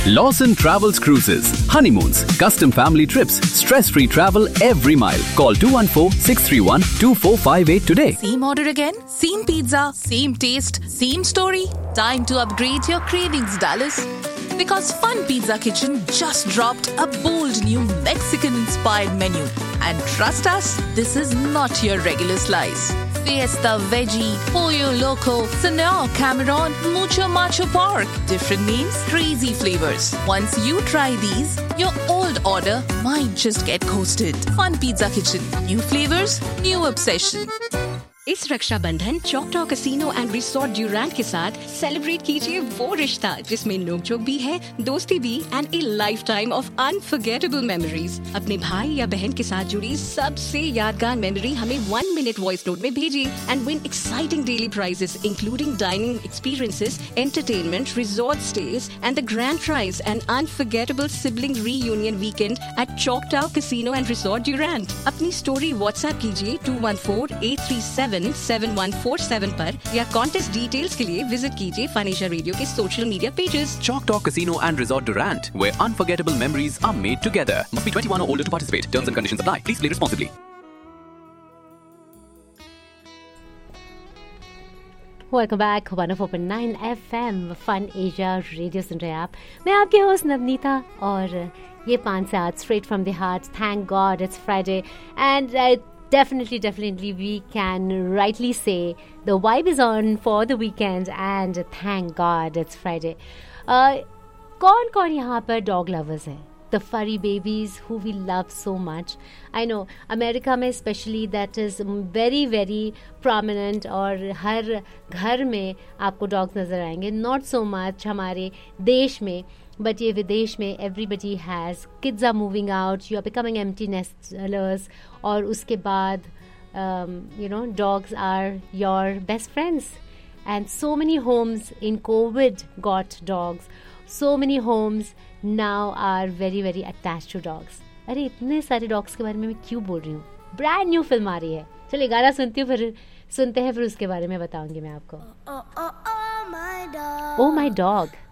Lawson Travels Cruises. Honeymoons, custom family trips, stress-free travel every mile. Call 214-631-2458 today. Same order again? Same pizza? Same taste? Same story? Time to upgrade your cravings, Dallas. Because Fun Pizza Kitchen just dropped a bold new Mexican-inspired menu. And trust us, this is not your regular slice. Fiesta Veggie, Pollo Loco, Senor Cameron, Mucho Macho Pork. Different names, crazy flavors. Once you try these, your old order might just get coasted. Fun Pizza Kitchen. New flavors, new obsession. इस Rakshabandhan चॉकटॉ casino and resort ड्यूरैंट के साथ celebrate कीजिए वो रिश्ता जिसमें नोकझोंक भी है, दोस्ती भी and A life time of unforgettable memories. अपने भाई या बहन के साथ जुड़ी सबसे यादगार मेमोरी हमें 1 मिनट वॉइस नोट में भेजिए and win exciting daily prices including dining experiences, entertainment, resort stage and the grand prize and unforgettable sibling reunion weekend at चॉकटॉ casino and resort ड्यूरैंट। अपनी स्टोरी व्हाट्सएप कीजिए 214-837-7147 पर या कॉन्टेस्ट डिटेल्स के लिए visit कीजिए fun Asia radio के social media pages. Choctaw Casino and Resort Durant, where unforgettable memories are made together. Must be 21 or older to participate. Terms and conditions apply. Please play responsibly. Welcome back 104.9 FM fun Asia radio सुन रहे हैं आप। मैं आपके host Navneeta और ये 5 से 8 straight from the heart. Thank God it's Friday and definitely we can rightly say the vibe is on for the weekend and thank God it's Friday. कौन यहाँ पर dog lovers है? The furry babies who we love so much. I know America में especially that is very very prominent और हर घर में आपको dogs नज़र आएंगे. Not so much हमारे देश में, but ये विदेश में everybody has. Kids are moving out, you are becoming empty nestlers और उसके बाद dogs are your best friends. And so many homes in COVID got dogs. So many homes now are very very attached to dogs. अरे इतने सारे dogs के बारे में मैं क्यों बोल रही हूँ? ब्रांड न्यू फिल्म आ रही है, चलिए गाना सुनते हैं फिर उसके बारे में बताऊंगी मैं आपको। Oh my dog.